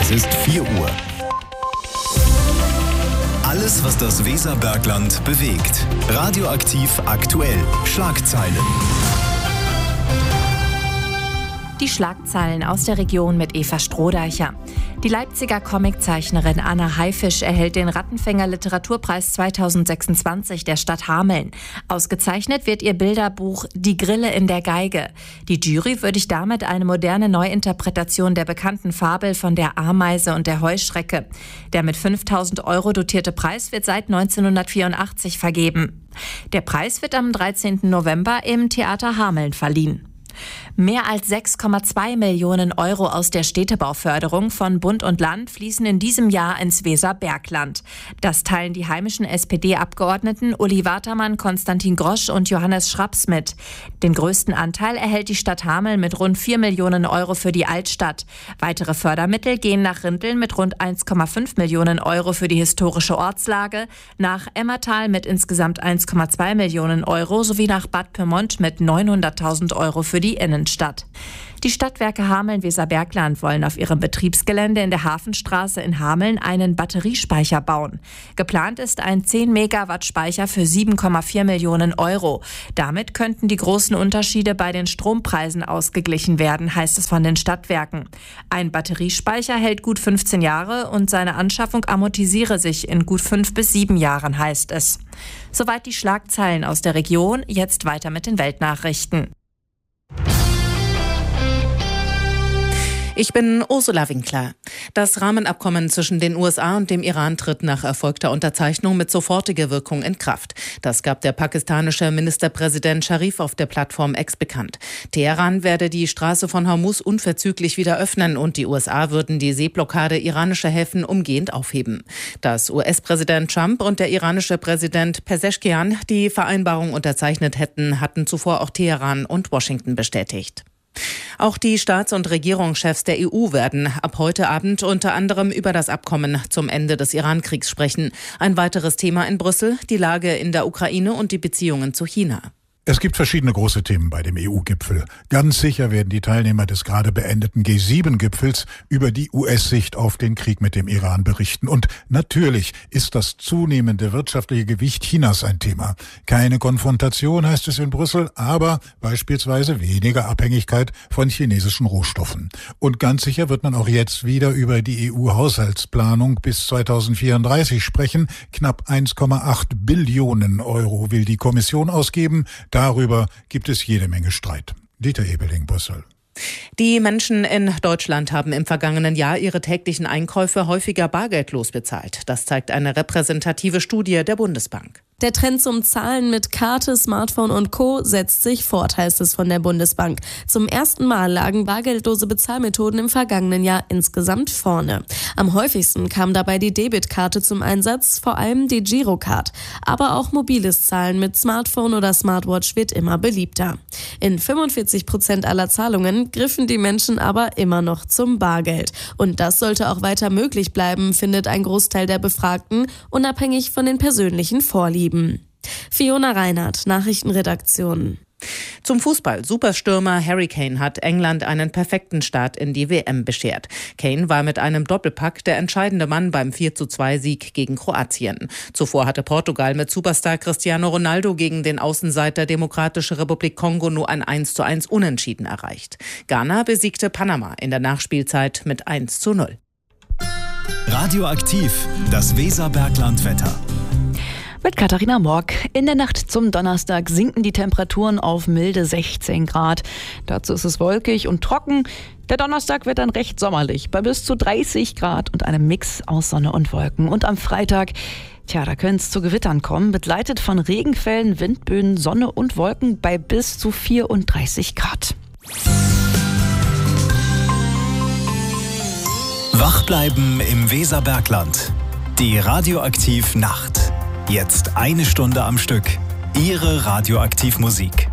Es ist 4 Uhr. Alles, was das Weserbergland bewegt. Radioaktiv aktuell. Schlagzeilen. Die Schlagzeilen aus der Region mit Eva Strohdeicher. Die Leipziger Comiczeichnerin Anna Haifisch erhält den Rattenfänger Literaturpreis 2026 der Stadt Hameln. Ausgezeichnet wird ihr Bilderbuch Die Grille in der Geige. Die Jury würdigt damit eine moderne Neuinterpretation der bekannten Fabel von der Ameise und der Heuschrecke. Der mit 5.000 € dotierte Preis wird seit 1984 vergeben. Der Preis wird am 13. November im Theater Hameln verliehen. Mehr als 6,2 Millionen € aus der Städtebauförderung von Bund und Land fließen in diesem Jahr ins Weserbergland. Das teilen die heimischen SPD-Abgeordneten Uli Watermann, Konstantin Grosch und Johannes Schraps mit. Den größten Anteil erhält die Stadt Hameln mit rund 4 Millionen € für die Altstadt. Weitere Fördermittel gehen nach Rinteln mit rund 1,5 Millionen € für die historische Ortslage, nach Emmertal mit insgesamt 1,2 Millionen € sowie nach Bad Pyrmont mit 900.000 € für die Innenstadt. Die Stadtwerke Hameln-Weserbergland wollen auf ihrem Betriebsgelände in der Hafenstraße in Hameln einen Batteriespeicher bauen. Geplant ist ein 10 Megawatt Speicher für 7,4 Millionen €. Damit könnten die großen Unterschiede bei den Strompreisen ausgeglichen werden, heißt es von den Stadtwerken. Ein Batteriespeicher hält gut 15 Jahre und seine Anschaffung amortisiere sich in gut 5 bis 7 Jahren, heißt es. Soweit die Schlagzeilen aus der Region. Jetzt weiter mit den Weltnachrichten. Ich bin Ursula Winkler. Das Rahmenabkommen zwischen den USA und dem Iran tritt nach erfolgter Unterzeichnung mit sofortiger Wirkung in Kraft. Das gab der pakistanische Ministerpräsident Sharif auf der Plattform X bekannt. Teheran werde die Straße von Hormuz unverzüglich wieder öffnen und die USA würden die Seeblockade iranischer Häfen umgehend aufheben. Dass US-Präsident Trump und der iranische Präsident Pezeshkian die Vereinbarung unterzeichnet hätten, hatten zuvor auch Teheran und Washington bestätigt. Auch die Staats- und Regierungschefs der EU werden ab heute Abend unter anderem über das Abkommen zum Ende des Iran-Kriegs sprechen. Ein weiteres Thema in Brüssel, die Lage in der Ukraine und die Beziehungen zu China. Es gibt verschiedene große Themen bei dem EU-Gipfel. Ganz sicher werden die Teilnehmer des gerade beendeten G7-Gipfels über die US-Sicht auf den Krieg mit dem Iran berichten. Und natürlich ist das zunehmende wirtschaftliche Gewicht Chinas ein Thema. Keine Konfrontation, heißt es in Brüssel, aber beispielsweise weniger Abhängigkeit von chinesischen Rohstoffen. Und ganz sicher wird man auch jetzt wieder über die EU-Haushaltsplanung bis 2034 sprechen. Knapp 1,8 Billionen € will die Kommission ausgeben. Darüber gibt es jede Menge Streit. Dieter Ebeling, Brüssel. Die Menschen in Deutschland haben im vergangenen Jahr ihre täglichen Einkäufe häufiger bargeldlos bezahlt. Das zeigt eine repräsentative Studie der Bundesbank. Der Trend zum Zahlen mit Karte, Smartphone und Co. setzt sich fort, heißt es von der Bundesbank. Zum ersten Mal lagen bargeldlose Bezahlmethoden im vergangenen Jahr insgesamt vorne. Am häufigsten kam dabei die Debitkarte zum Einsatz, vor allem die Girocard. Aber auch mobiles Zahlen mit Smartphone oder Smartwatch wird immer beliebter. In 45% aller Zahlungen griffen die Menschen aber immer noch zum Bargeld. Und das sollte auch weiter möglich bleiben, findet ein Großteil der Befragten, unabhängig von den persönlichen Vorlieben. Fiona Reinhardt, Nachrichtenredaktion. Zum Fußball. Superstürmer Harry Kane hat England einen perfekten Start in die WM beschert. Kane war mit einem Doppelpack der entscheidende Mann beim 4:2-Sieg gegen Kroatien. Zuvor hatte Portugal mit Superstar Cristiano Ronaldo gegen den Außenseiter Demokratische Republik Kongo nur ein 1:1 Unentschieden erreicht. Ghana besiegte Panama in der Nachspielzeit mit 1:0. Radioaktiv, das Weserbergland-Wetter. Mit Katharina Morg. In der Nacht zum Donnerstag sinken die Temperaturen auf milde 16 Grad. Dazu ist es wolkig und trocken. Der Donnerstag wird dann recht sommerlich, bei bis zu 30 Grad und einem Mix aus Sonne und Wolken. Und am Freitag, da könnte es zu Gewittern kommen, begleitet von Regenfällen, Windböen, Sonne und Wolken bei bis zu 34 Grad. Wach bleiben im Weserbergland. Die Radioaktiv Nacht. Jetzt 1 Stunde am Stück. Ihre Radioaktivmusik.